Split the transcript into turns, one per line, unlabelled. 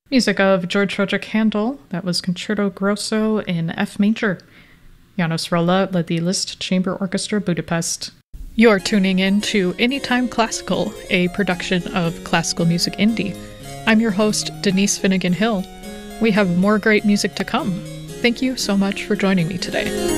Music of George Frederick Handel, that was Concerto Grosso in F major. Janos Rolla led the Liszt Chamber Orchestra Budapest. You're tuning in to Anytime Classical, a production of Classical Music Indie. I'm your host, Denise Finnegan Hill. We have more great music to come. Thank you so much for joining me today.